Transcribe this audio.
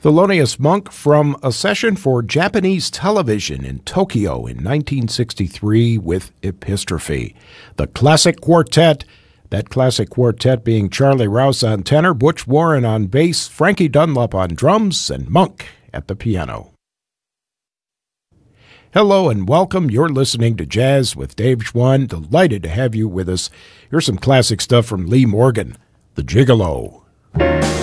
Thelonious Monk from a session for Japanese television in Tokyo in 1963 with Epistrophe. The Classic Quartet, that classic quartet being Charlie Rouse on tenor, Butch Warren on bass, Frankie Dunlop on drums, and Monk at the piano. Hello and welcome. You're listening to Jazz with Dave Schwann. Delighted to have you with us. Here's some classic stuff from Lee Morgan, The Gigolo.